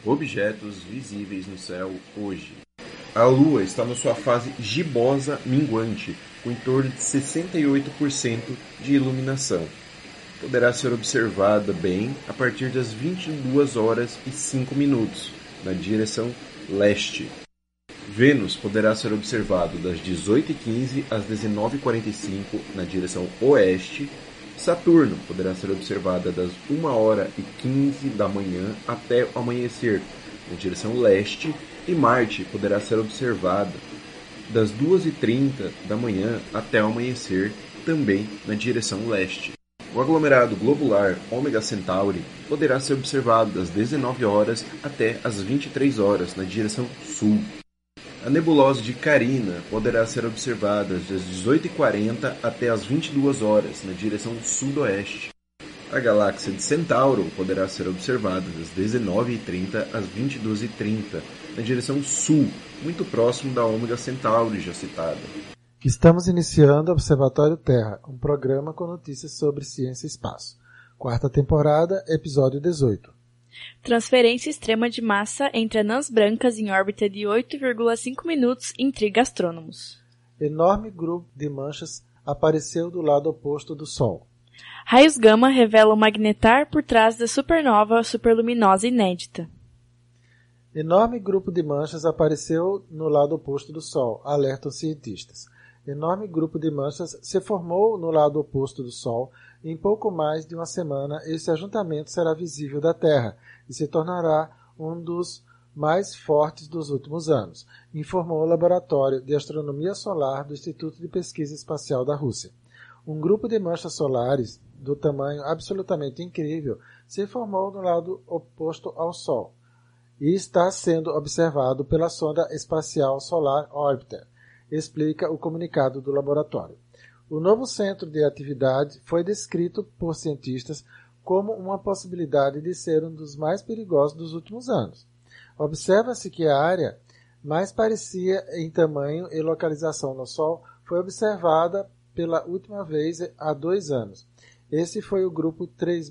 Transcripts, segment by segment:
objetos visíveis no céu hoje. A Lua está na sua fase gibosa minguante, com em torno de 68% de iluminação. Poderá ser observada bem a partir das 22 horas e 5 minutos, na direção leste. Vênus poderá ser observado das 18h15 às 19h45, na direção oeste. Saturno poderá ser observada das 1h15 da manhã até o amanhecer, na direção leste. E Marte poderá ser observada das 2h30 da manhã até o amanhecer, também na direção leste. O aglomerado globular Ômega Centauri poderá ser observado das 19 horas até as 23 horas, na direção sul. A nebulosa de Carina poderá ser observada das 18h40 até as 22 horas, na direção sudoeste. A galáxia de Centauro poderá ser observada das 19h30 às 22h30, na direção sul, muito próximo da Ômega Centauri já citada. Estamos iniciando o Observatório Terra, um programa com notícias sobre ciência e espaço. Quarta temporada, episódio 18. Transferência extrema de massa entre anãs brancas em órbita de 8,5 minutos intriga astrônomos. Enorme grupo de manchas apareceu do lado oposto do Sol. Raios gama revelam magnetar por trás da supernova superluminosa inédita. Enorme grupo de manchas apareceu no lado oposto do Sol, alertam cientistas. Enorme grupo de manchas se formou no lado oposto do Sol. Em pouco mais de uma semana, esse ajuntamento será visível da Terra e se tornará um dos mais fortes dos últimos anos, informou o Laboratório de Astronomia Solar do Instituto de Pesquisa Espacial da Rússia. Um grupo de manchas solares do tamanho absolutamente incrível se formou no lado oposto ao Sol e está sendo observado pela sonda espacial Solar Orbiter, explica o comunicado do laboratório. O novo centro de atividade foi descrito por cientistas como uma possibilidade de ser um dos mais perigosos dos últimos anos. Observa-se que a área mais parecida em tamanho e localização no Sol foi observada pela última vez há 2 anos. Esse foi o grupo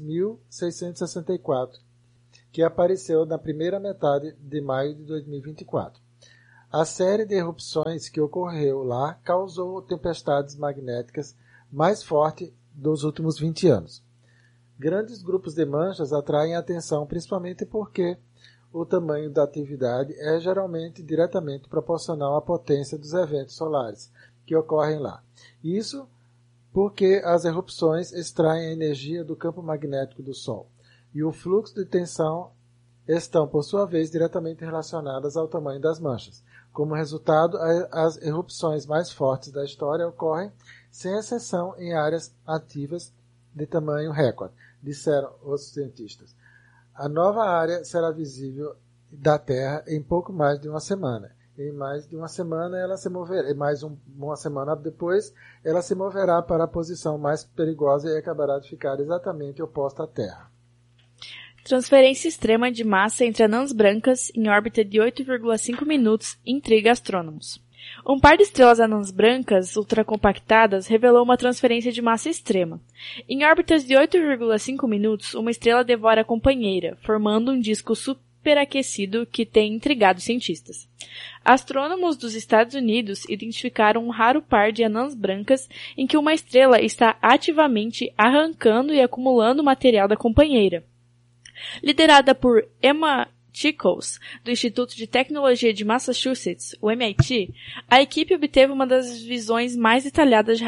3664, que apareceu na primeira metade de maio de 2024. A série de erupções que ocorreu lá causou tempestades magnéticas mais forte dos últimos 20 anos. Grandes grupos de manchas atraem atenção principalmente porque o tamanho da atividade é geralmente diretamente proporcional à potência dos eventos solares que ocorrem lá. Isso porque as erupções extraem a energia do campo magnético do Sol e o fluxo de tensão estão, por sua vez, diretamente relacionadas ao tamanho das manchas. Como resultado, as erupções mais fortes da história ocorrem, sem exceção, em áreas ativas de tamanho recorde, disseram os cientistas. A nova área será visível da Terra em pouco mais de uma semana. Em mais de uma semana, ela se moverá. Uma semana depois, ela se moverá para a posição mais perigosa e acabará de ficar exatamente oposta à Terra. Transferência extrema de massa entre anãs brancas em órbita de 8,5 minutos intriga astrônomos. Um par de estrelas anãs brancas ultracompactadas revelou uma transferência de massa extrema. Em órbitas de 8,5 minutos, uma estrela devora a companheira, formando um disco superaquecido que tem intrigado cientistas. Astrônomos dos Estados Unidos identificaram um raro par de anãs brancas em que uma estrela está ativamente arrancando e acumulando material da companheira. Liderada por Emma Chickles, do Instituto de Tecnologia de Massachusetts, o MIT, a equipe obteve uma das visões mais detalhadas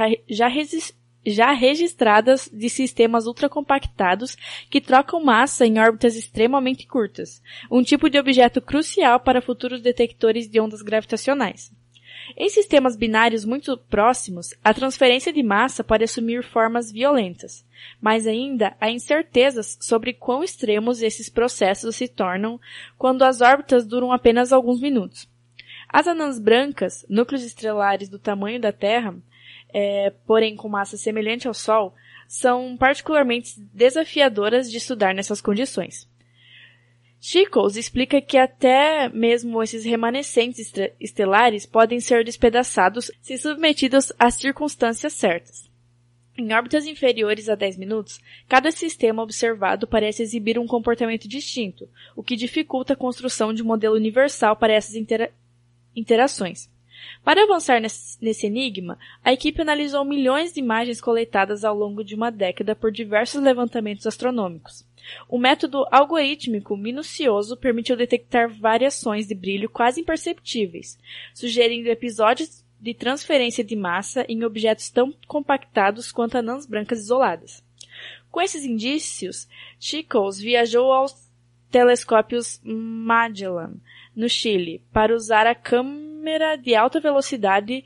já registradas de sistemas ultracompactados que trocam massa em órbitas extremamente curtas, um tipo de objeto crucial para futuros detectores de ondas gravitacionais. Em sistemas binários muito próximos, a transferência de massa pode assumir formas violentas, mas ainda há incertezas sobre quão extremos esses processos se tornam quando as órbitas duram apenas alguns minutos. As anãs brancas, núcleos estelares do tamanho da Terra, porém com massa semelhante ao Sol, são particularmente desafiadoras de estudar nessas condições. Chickles explica que até mesmo esses remanescentes estelares podem ser despedaçados se submetidos às circunstâncias certas. Em órbitas inferiores a 10 minutos, cada sistema observado parece exibir um comportamento distinto, o que dificulta a construção de um modelo universal para essas interações. Para avançar nesse enigma, a equipe analisou milhões de imagens coletadas ao longo de uma década por diversos levantamentos astronômicos. Um método algorítmico minucioso permitiu detectar variações de brilho quase imperceptíveis, sugerindo episódios de transferência de massa em objetos tão compactados quanto anãs brancas isoladas. Com esses indícios, Chicols viajou aos telescópios Magellan, no Chile, para usar a câmera de alta velocidade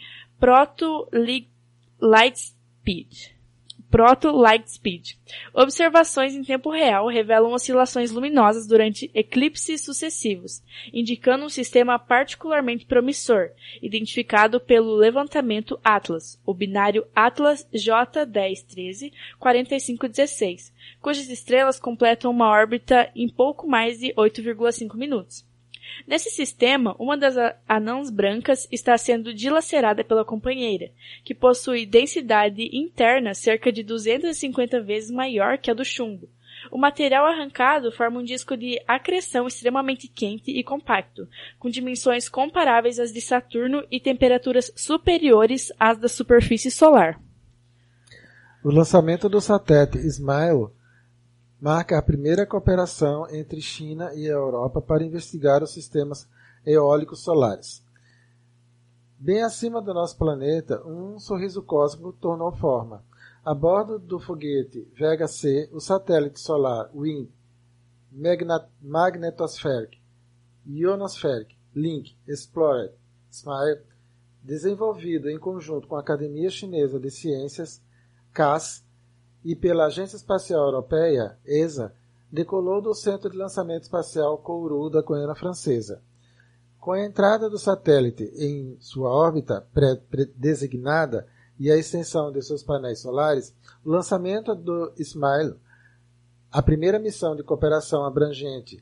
Proto-Lightspeed. Observações em tempo real revelam oscilações luminosas durante eclipses sucessivos, indicando um sistema particularmente promissor, identificado pelo levantamento Atlas, o binário Atlas J1013-4516, cujas estrelas completam uma órbita em pouco mais de 8,5 minutos. Nesse sistema, uma das anãs brancas está sendo dilacerada pela companheira, que possui densidade interna cerca de 250 vezes maior que a do chumbo. O material arrancado forma um disco de acreção extremamente quente e compacto, com dimensões comparáveis às de Saturno e temperaturas superiores às da superfície solar. O lançamento do satélite SMILE marca a primeira cooperação entre China e a Europa para investigar os sistemas eólicos solares. Bem acima do nosso planeta, um sorriso cósmico tomou forma. A bordo do foguete Vega-C, o satélite solar WIND Magnetospheric Ionospheric Link Explorer SMILE, desenvolvido em conjunto com a Academia Chinesa de Ciências, CAS, e pela Agência Espacial Europeia, ESA, decolou do Centro de Lançamento Espacial Kourou da Guiana Francesa. Com a entrada do satélite em sua órbita designada e a extensão de seus painéis solares, o lançamento do SMILE, a primeira missão de cooperação abrangente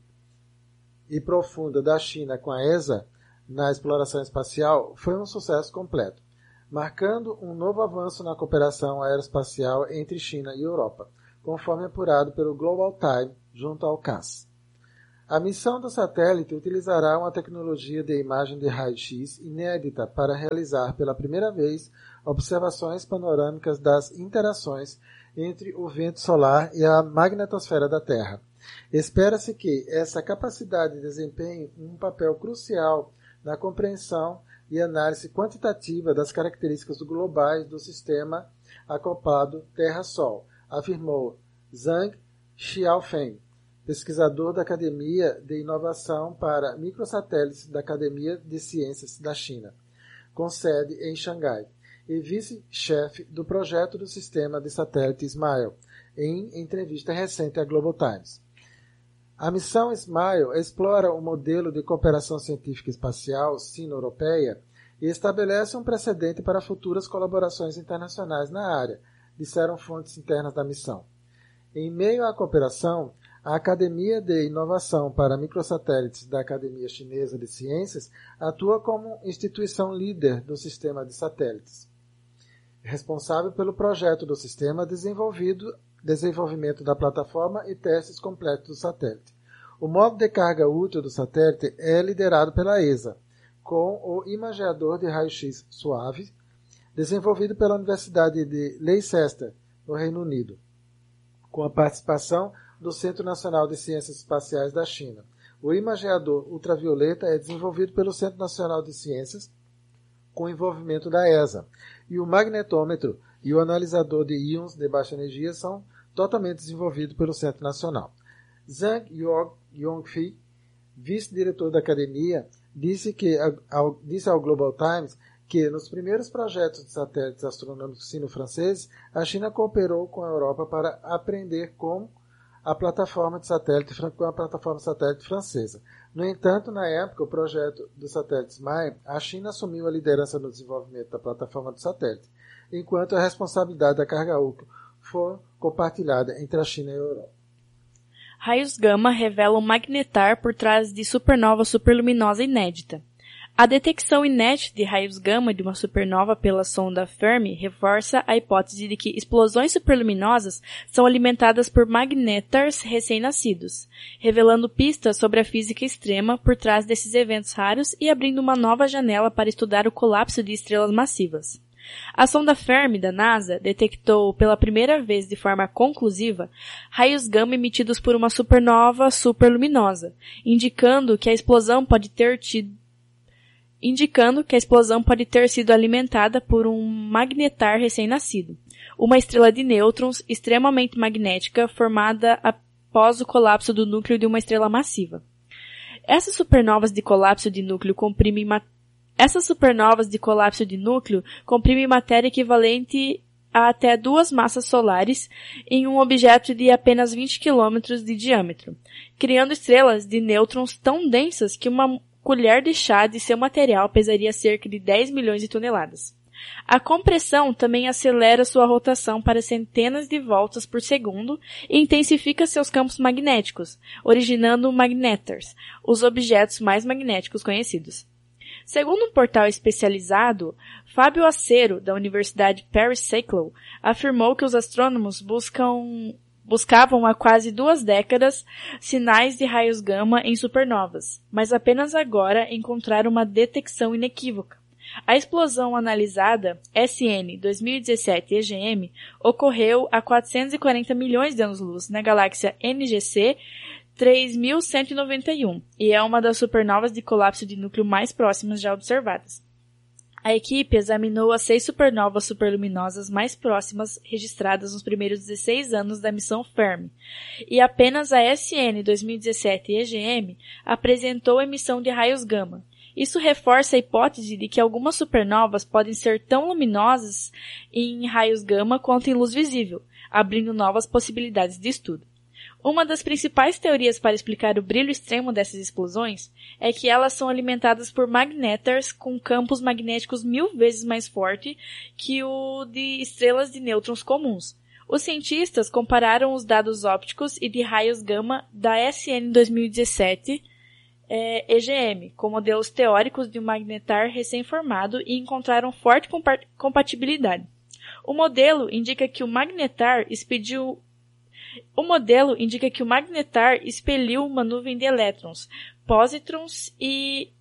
e profunda da China com a ESA na exploração espacial, foi um sucesso completo, marcando um novo avanço na cooperação aeroespacial entre China e Europa, conforme apurado pelo Global Time junto ao CAS. A missão do satélite utilizará uma tecnologia de imagem de raio-x inédita para realizar pela primeira vez observações panorâmicas das interações entre o vento solar e a magnetosfera da Terra. Espera-se que essa capacidade desempenhe um papel crucial na compreensão e análise quantitativa das características globais do sistema acoplado Terra-Sol, afirmou Zhang Xiaofeng, pesquisador da Academia de Inovação para Microsatélites da Academia de Ciências da China, com sede em Xangai, e vice-chefe do projeto do sistema de satélite SMILE, em entrevista recente à Global Times. A missão SMILE explora o modelo de cooperação científica espacial sino-europeia e estabelece um precedente para futuras colaborações internacionais na área, disseram fontes internas da missão. Em meio à cooperação, a Academia de Inovação para Microsatélites da Academia Chinesa de Ciências atua como instituição líder do sistema de satélites, responsável pelo projeto do sistema, desenvolvimento da plataforma e testes completos do satélite. O modo de carga útil do satélite é liderado pela ESA, com o imageador de raio-x suave, desenvolvido pela Universidade de Leicester, no Reino Unido, com a participação do Centro Nacional de Ciências Espaciais da China. O imageador ultravioleta é desenvolvido pelo Centro Nacional de Ciências, com envolvimento da ESA, e o magnetômetro e o analisador de íons de baixa energia são totalmente desenvolvidos pelo Centro Nacional. Zhang Yongfei, vice-diretor da academia, disse ao Global Times que, nos primeiros projetos de satélites astronômicos sino-franceses, a China cooperou com a Europa para aprender com a plataforma de satélite francesa. No entanto, na época, o projeto do satélite SMILE, a China assumiu a liderança no desenvolvimento da plataforma do satélite, enquanto a responsabilidade da carga útil foi compartilhada entre a China e a Europa. Raios gama revelam magnetar por trás de supernova superluminosa inédita. A detecção inédita de raios gama de uma supernova pela sonda Fermi reforça a hipótese de que explosões superluminosas são alimentadas por magnetars recém-nascidos, revelando pistas sobre a física extrema por trás desses eventos raros e abrindo uma nova janela para estudar o colapso de estrelas massivas. A sonda Fermi da NASA detectou pela primeira vez de forma conclusiva raios gama emitidos por uma supernova superluminosa, indicando que a explosão pode ter sido alimentada por um magnetar recém-nascido, uma estrela de nêutrons extremamente magnética formada após o colapso do núcleo de uma estrela massiva. Essas supernovas de colapso de núcleo comprimem matéria equivalente a até 2 massas solares em um objeto de apenas 20 km de diâmetro, criando estrelas de nêutrons tão densas que uma colher de chá de seu material pesaria cerca de 10 milhões de toneladas. A compressão também acelera sua rotação para centenas de voltas por segundo e intensifica seus campos magnéticos, originando magnetars, os objetos mais magnéticos conhecidos. Segundo um portal especializado, Fábio Acero, da Universidade Paris-Saclay, afirmou que os astrônomos buscavam há quase 2 décadas sinais de raios gama em supernovas, mas apenas agora encontraram uma detecção inequívoca. A explosão analisada, SN 2017 EGM, ocorreu a 440 milhões de anos-luz na galáxia NGC 3191 e é uma das supernovas de colapso de núcleo mais próximas já observadas. A equipe examinou as 6 supernovas superluminosas mais próximas registradas nos primeiros 16 anos da missão Fermi, e apenas a SN 2017 EGM apresentou emissão de raios gama. Isso reforça a hipótese de que algumas supernovas podem ser tão luminosas em raios gama quanto em luz visível, abrindo novas possibilidades de estudo. Uma das principais teorias para explicar o brilho extremo dessas explosões é que elas são alimentadas por magnetars com campos magnéticos 1000 vezes mais forte que o de estrelas de nêutrons comuns. Os cientistas compararam os dados ópticos e de raios gama da SN 2017 EGM com modelos teóricos de um magnetar recém-formado e encontraram forte compatibilidade. O modelo indica que o magnetar expeliu uma nuvem de elétrons, pósitrons e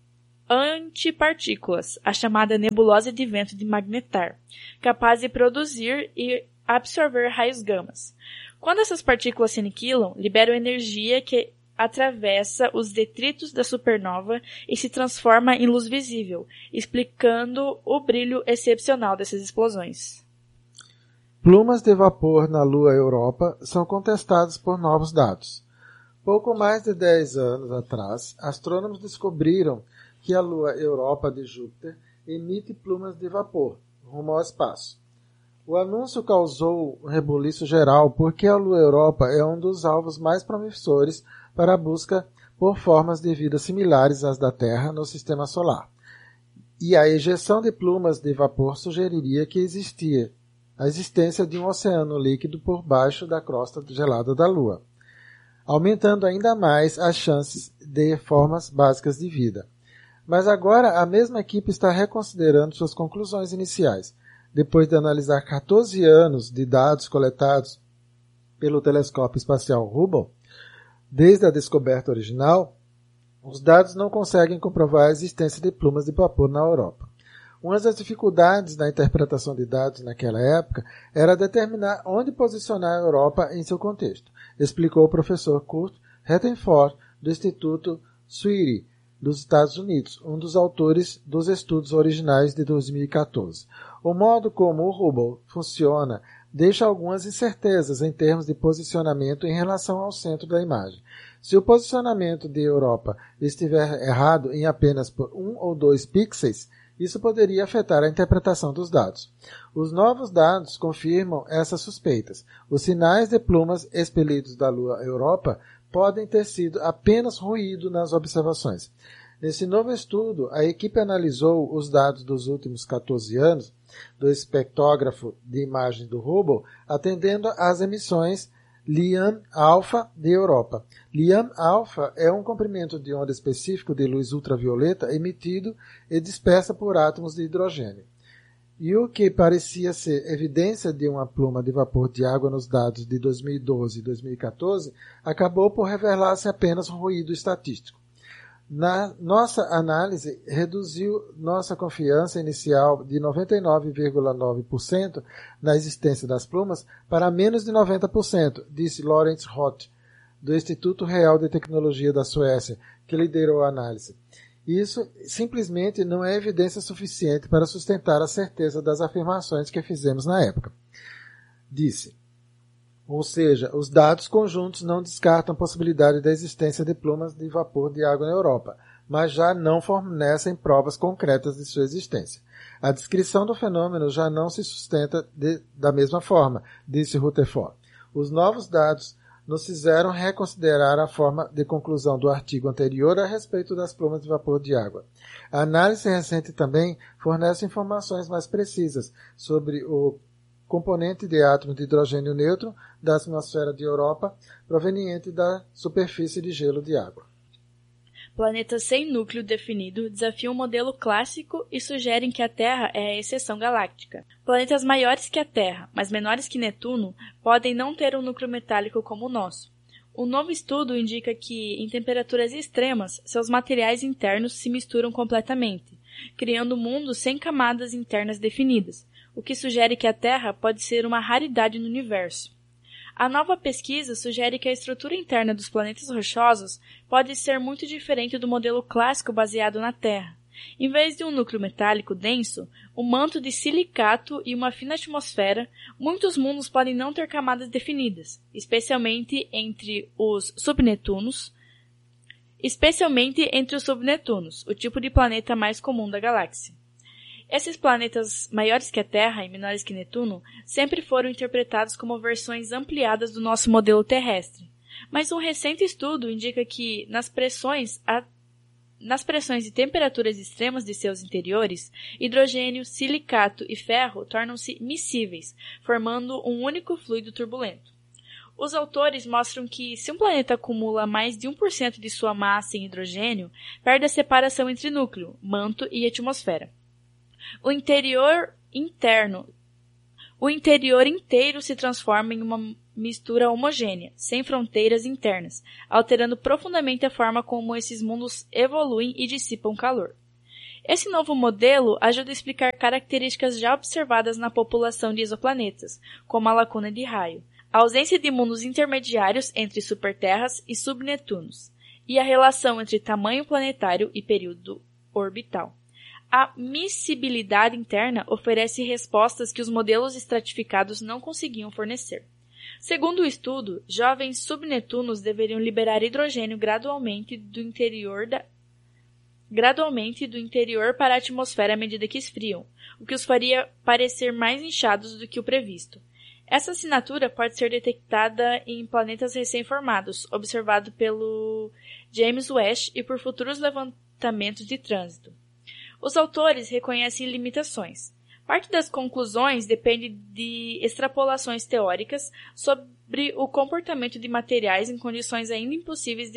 antipartículas, a chamada nebulosa de vento de magnetar, capaz de produzir e absorver raios gamas. Quando essas partículas se aniquilam, liberam energia que atravessa os detritos da supernova e se transforma em luz visível, explicando o brilho excepcional dessas explosões. Plumas de vapor na Lua Europa são contestadas por novos dados. Pouco mais de 10 anos atrás, astrônomos descobriram que a Lua Europa de Júpiter emite plumas de vapor rumo ao espaço. O anúncio causou um rebuliço geral porque a Lua Europa é um dos alvos mais promissores para a busca por formas de vida similares às da Terra no Sistema Solar. E a ejeção de plumas de vapor sugeriria que existia a existência de um oceano líquido por baixo da crosta gelada da Lua, aumentando ainda mais as chances de formas básicas de vida. Mas agora a mesma equipe está reconsiderando suas conclusões iniciais, depois de analisar 14 anos de dados coletados pelo telescópio espacial Hubble. Desde a descoberta original, os dados não conseguem comprovar a existência de plumas de vapor na Europa. Uma das dificuldades da interpretação de dados naquela época era determinar onde posicionar a Europa em seu contexto, explicou o professor Kurt Rettenford, do Instituto Sweetie, dos Estados Unidos, um dos autores dos estudos originais de 2014. O modo como o Hubble funciona deixa algumas incertezas em termos de posicionamento em relação ao centro da imagem. Se o posicionamento de Europa estiver errado em apenas por 1 ou 2 pixels, isso poderia afetar a interpretação dos dados. Os novos dados confirmam essas suspeitas. Os sinais de plumas expelidos da Lua Europa podem ter sido apenas ruído nas observações. Nesse novo estudo, a equipe analisou os dados dos últimos 14 anos do espectrógrafo de imagem do Hubble, atendendo às emissões LIAM-alfa de Europa. LIAM-alfa é um comprimento de onda específico de luz ultravioleta emitido e dispersa por átomos de hidrogênio. E o que parecia ser evidência de uma pluma de vapor de água nos dados de 2012 e 2014 acabou por revelar-se apenas ruído estatístico. Nossa análise reduziu nossa confiança inicial de 99,9% na existência das plumas para menos de 90%, disse Lawrence Roth, do Instituto Real de Tecnologia da Suécia, que liderou a análise. Isso simplesmente não é evidência suficiente para sustentar a certeza das afirmações que fizemos na época. Disse. Ou seja, os dados conjuntos não descartam a possibilidade da existência de plumas de vapor de água na Europa, mas já não fornecem provas concretas de sua existência. A descrição do fenômeno já não se sustenta da mesma forma, disse Rutherford. Os novos dados nos fizeram reconsiderar a forma de conclusão do artigo anterior a respeito das plumas de vapor de água. A análise recente também fornece informações mais precisas sobre o componente de átomos de hidrogênio neutro da atmosfera de Europa, proveniente da superfície de gelo de água. Planetas sem núcleo definido desafiam o modelo clássico e sugerem que a Terra é a exceção galáctica. Planetas maiores que a Terra, mas menores que Netuno, podem não ter um núcleo metálico como o nosso. Um novo estudo indica que, em temperaturas extremas, seus materiais internos se misturam completamente, criando mundos sem camadas internas definidas, o que sugere que a Terra pode ser uma raridade no universo. A nova pesquisa sugere que a estrutura interna dos planetas rochosos pode ser muito diferente do modelo clássico baseado na Terra. Em vez de um núcleo metálico denso, um manto de silicato e uma fina atmosfera, muitos mundos podem não ter camadas definidas, especialmente entre os subnetunos, o tipo de planeta mais comum da galáxia. Esses planetas maiores que a Terra e menores que Netuno sempre foram interpretados como versões ampliadas do nosso modelo terrestre. Mas um recente estudo indica que, nas pressões e temperaturas extremas de seus interiores, hidrogênio, silicato e ferro tornam-se miscíveis, formando um único fluido turbulento. Os autores mostram que, se um planeta acumula mais de 1% de sua massa em hidrogênio, perde a separação entre núcleo, manto e atmosfera. O interior inteiro se transforma em uma mistura homogênea, sem fronteiras internas, alterando profundamente a forma como esses mundos evoluem e dissipam calor. Esse novo modelo ajuda a explicar características já observadas na população de exoplanetas, como a lacuna de raio, a ausência de mundos intermediários entre superterras e subnetunos, e a relação entre tamanho planetário e período orbital. A miscibilidade interna oferece respostas que os modelos estratificados não conseguiam fornecer. Segundo o estudo, jovens subnetunos deveriam liberar hidrogênio gradualmente do interior para a atmosfera à medida que esfriam, o que os faria parecer mais inchados do que o previsto. Essa assinatura pode ser detectada em planetas recém-formados, observado pelo James West e por futuros levantamentos de trânsito. Os autores reconhecem limitações. Parte das conclusões depende de extrapolações teóricas sobre o comportamento de materiais em condições ainda impossíveis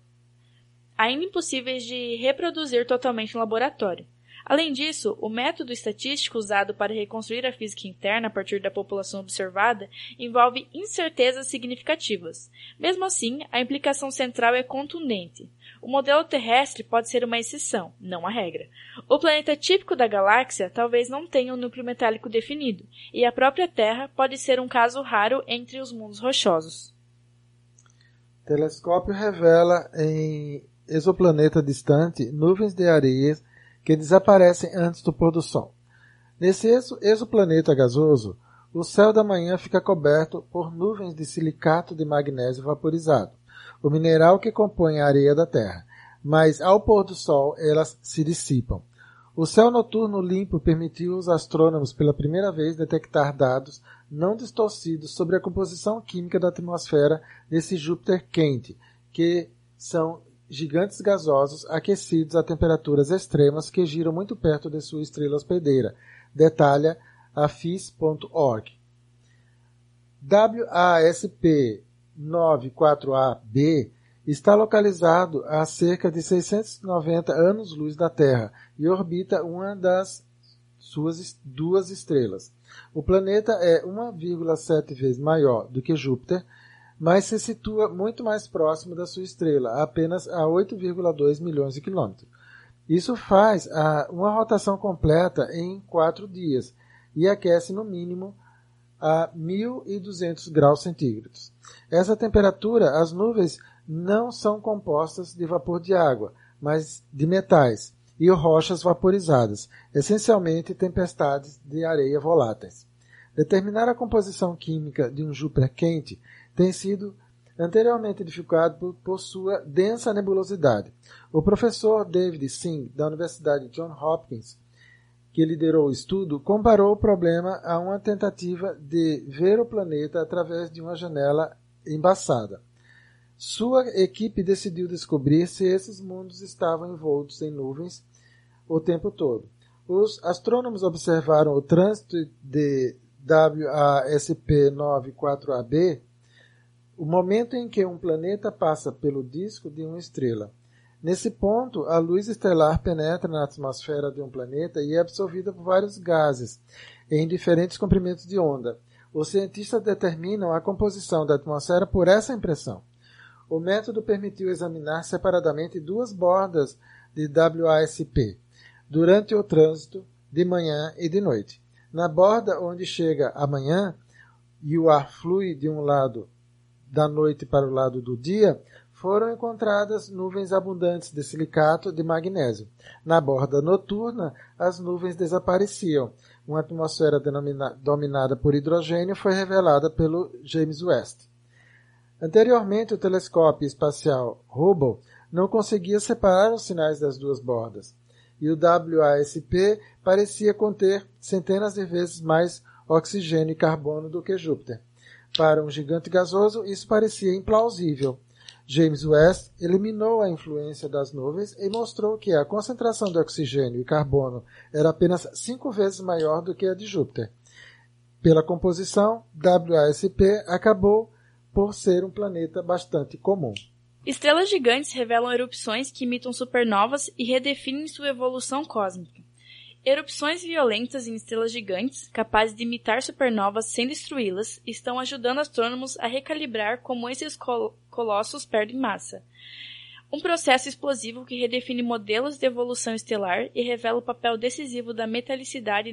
de reproduzir totalmente no laboratório. Além disso, o método estatístico usado para reconstruir a física interna a partir da população observada envolve incertezas significativas. Mesmo assim, a implicação central é contundente. O modelo terrestre pode ser uma exceção, não a regra. O planeta típico da galáxia talvez não tenha um núcleo metálico definido, e a própria Terra pode ser um caso raro entre os mundos rochosos. O telescópio revela em exoplaneta distante nuvens de areia que desaparecem antes do pôr do sol. Nesse exoplaneta gasoso, o céu da manhã fica coberto por nuvens de silicato de magnésio vaporizado, o mineral que compõe a areia da Terra, mas ao pôr do sol elas se dissipam. O céu noturno limpo permitiu aos astrônomos pela primeira vez detectar dados não distorcidos sobre a composição química da atmosfera desse Júpiter quente, que são gigantes gasosos aquecidos a temperaturas extremas que giram muito perto de sua estrela hospedeira, detalha a FIS.org. WASP 94AB está localizado a cerca de 690 anos-luz da Terra e orbita uma das suas duas estrelas. O planeta é 1,7 vezes maior do que Júpiter, mas se situa muito mais próximo da sua estrela, apenas a 8,2 milhões de quilômetros. Isso faz uma rotação completa em 4 dias e aquece no mínimo a 1.200 graus centígrados. Essa temperatura, as nuvens não são compostas de vapor de água, mas de metais e rochas vaporizadas, essencialmente tempestades de areia voláteis. Determinar a composição química de um Júpiter quente tem sido anteriormente dificultado por sua densa nebulosidade. O professor David Singh, da Universidade Johns Hopkins, que liderou o estudo, comparou o problema a uma tentativa de ver o planeta através de uma janela embaçada. Sua equipe decidiu descobrir se esses mundos estavam envoltos em nuvens o tempo todo. Os astrônomos observaram o trânsito de WASP-94AB, o momento em que um planeta passa pelo disco de uma estrela. Nesse ponto, a luz estelar penetra na atmosfera de um planeta e é absorvida por vários gases em diferentes comprimentos de onda. Os cientistas determinam a composição da atmosfera por essa impressão. O método permitiu examinar separadamente duas bordas de WASP durante o trânsito de manhã e de noite. Na borda onde chega a manhã e o ar flui de um lado da noite para o lado do dia, foram encontradas nuvens abundantes de silicato de magnésio. Na borda noturna, as nuvens desapareciam. Uma atmosfera dominada por hidrogênio foi revelada pelo James West. Anteriormente, o telescópio espacial Hubble não conseguia separar os sinais das duas bordas, e o WASP parecia conter centenas de vezes mais oxigênio e carbono do que Júpiter. Para um gigante gasoso, isso parecia implausível. James West eliminou a influência das nuvens e mostrou que a concentração de oxigênio e carbono era apenas 5 vezes maior do que a de Júpiter. Pela composição, WASP acabou por ser um planeta bastante comum. Estrelas gigantes revelam erupções que imitam supernovas e redefinem sua evolução cósmica. Erupções violentas em estrelas gigantes, capazes de imitar supernovas sem destruí-las, estão ajudando astrônomos a recalibrar como esses colossos perdem massa. Um processo explosivo que redefine modelos de evolução estelar e revela o papel decisivo da metalicidade